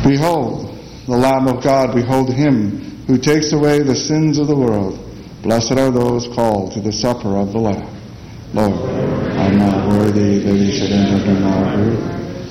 Behold, the Lamb of God, behold him who takes away the sins of the world. Blessed are those called to the supper of the Lamb. Lord, I am not worthy that you should enter into my roof,